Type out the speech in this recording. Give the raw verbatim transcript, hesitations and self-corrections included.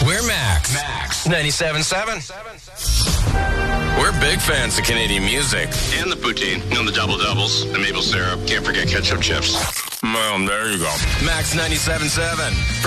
We're Max. Max. ninety-seven point seven. We're big fans of Canadian music. And the poutine. And the double doubles. The maple syrup. Can't forget ketchup chips. Well, there you go. Max ninety-seven point seven.